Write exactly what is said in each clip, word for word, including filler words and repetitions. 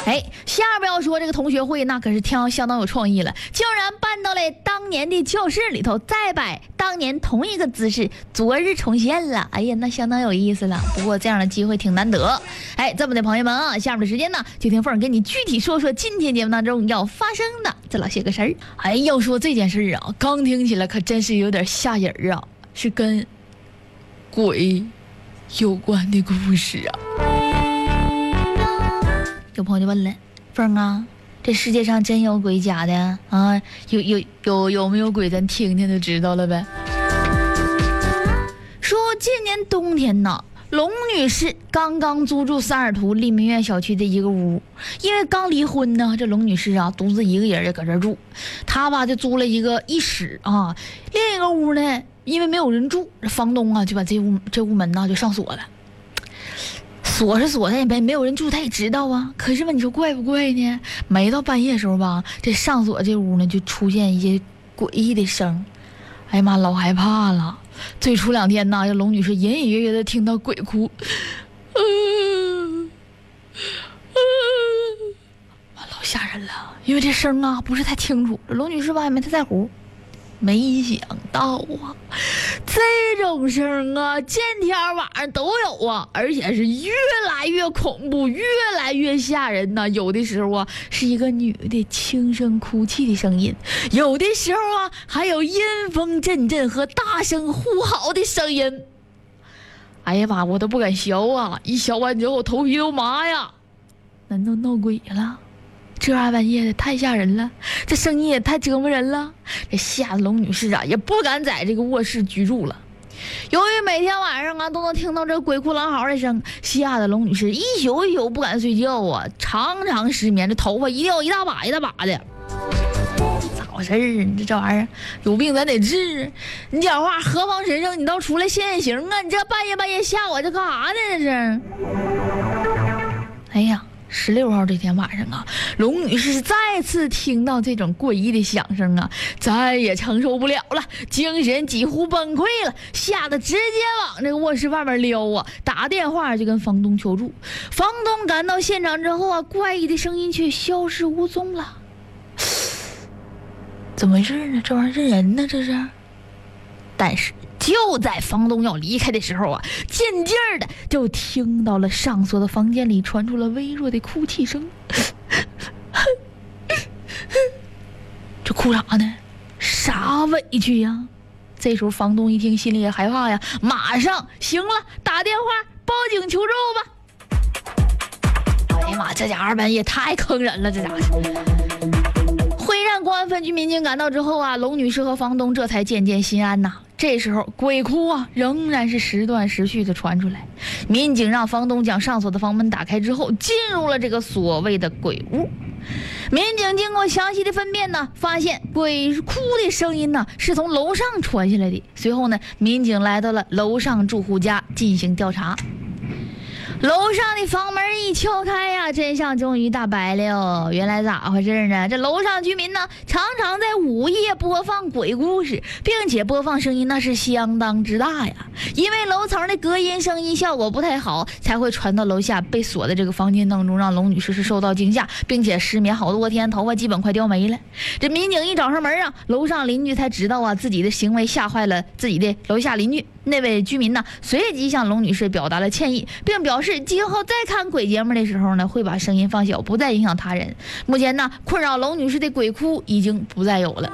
哎，下边要说这个同学会那可是相相当有创意了，竟然搬到了当年的教室里头，再摆当年同一个姿势，昨日重现了。哎呀，那相当有意思了。不过这样的机会挺难得。哎，这么的朋友们啊，下面的时间呢，就听凤儿跟你具体说说今天节目当中要发生的这老些个事儿。哎，要说这件事儿啊，刚听起来可真是有点吓人啊，是跟鬼有关的故事啊。有朋友就问了，凤啊，这世界上真有鬼假的啊？有有有有没有鬼？咱听听就知道了呗。说今年冬天呢，龙女士刚刚租住三尔图利民苑小区的一个屋，因为刚离婚呢，这龙女士啊独自一个人搁这住，她吧就租了一个一室啊，另一个屋呢，因为没有人住，房东啊就把这屋这屋门呢就上锁了。锁是锁，他也没没有人住，他也知道啊。可是吧，你说怪不怪呢？没到半夜的时候吧，这上锁这屋呢就出现一些诡异的声，哎呀妈，老害怕了。最初两天呢，这龙女士隐隐约约的听到鬼哭，嗯、呃呃，老吓人了。因为这声啊不是太清楚，龙女士吧也没太在乎。没想到啊，这种声啊，见天晚上都有啊，而且是越来越恐怖，越来越吓人呐、啊。有的时候啊，是一个女的轻声哭泣的声音；有的时候啊，还有阴风阵阵和大声呼嚎的声音。哎呀妈，我都不敢学啊！一学完之后，我头皮都麻呀！难道闹鬼了？这大半夜的太吓人了，这声音也太折磨人了，这吓得龙女士啊也不敢在这个卧室居住了。由于每天晚上啊都能听到这鬼哭狼嚎的声，吓得龙女士一宿一宿不敢睡觉啊，常常失眠，这头发一掉一大把一大把的。咋回事儿？你这这玩意儿有病咱得治。你讲话何方神圣？你倒出来现现形啊！你这半夜半夜吓我这干啥呢？这是。哎呀！十六号这天晚上啊，龙女士再次听到这种诡异的响声啊，再也承受不了了，精神几乎崩溃了，吓得直接往这个卧室外面撩啊，打电话就跟房东求助。房东赶到现场之后啊，怪异的声音却消失无踪了。怎么回事呢？这玩意儿是人呢？这是？但是就在房东要离开的时候啊，渐渐的就听到了上锁的房间里传出了微弱的哭泣声。这哭啥呢？啥委屈呀？这时候房东一听心里也害怕呀，马上行了，打电话报警求助吧。哎呀妈，这家伙们也太坑人了，这家伙。会让公安分局民警赶到之后啊，龙女士和房东这才渐渐心安呐。这时候鬼哭啊仍然是时断时续的传出来，民警让房东将上锁的房门打开之后，进入了这个所谓的鬼屋。民警经过详细的分辨呢，发现鬼哭的声音呢是从楼上传下来的。随后呢，民警来到了楼上住户家进行调查。楼上的房门一敲开呀、啊，真相终于大白了。原来咋回事呢？这楼上居民呢，常常在午夜播放鬼故事，并且播放声音那是相当之大呀。因为楼层的隔音声音效果不太好，才会传到楼下，被锁在这个房间当中，让龙女士是受到惊吓，并且失眠好多天，头发基本快掉没了。这民警一找上门啊，楼上邻居才知道啊，自己的行为吓坏了自己的楼下邻居。那位居民呢，随即向龙女士表达了歉意，并表示今后再看鬼节目的时候呢，会把声音放小，不再影响他人。目前呢，困扰龙女士的鬼哭已经不再有了。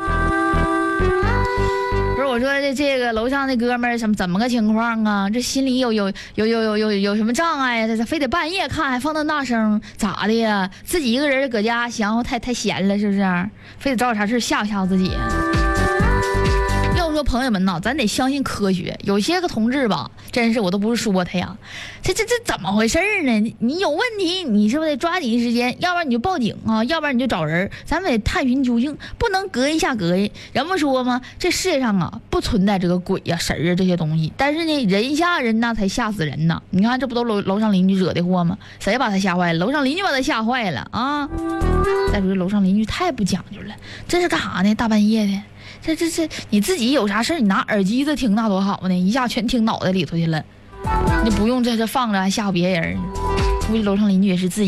不是我说这这个楼上的哥们儿什么怎么个情况啊？这心里有有有有有有有什么障碍呀？这非得半夜看还放那么大声，咋的呀？自己一个人搁家闲乎太太闲了是不是？非得找点啥事吓唬吓唬自己？要说朋友们呐，咱得相信科学。有些个同志吧，真是我都不是说他呀，这这这怎么回事呢？你你有问题，你是不是得抓紧时间？要不然你就报警啊，要不然你就找人，咱们得探寻究竟，不能隔一下隔一。人不说吗？这世界上啊，不存在这个鬼呀、神啊这些东西，但是呢，人吓人那才吓死人呐！你看这不都楼楼上邻居惹的祸吗？谁把他吓坏了？楼上邻居把他吓坏了啊！再说这楼上邻居太不讲究了，这是干啥呢？大半夜的。这这这，你自己有啥事你拿耳机子听那多好呢，一下全听脑袋里头去了，你不用在这放着还吓唬别人。估计楼上邻居也是自己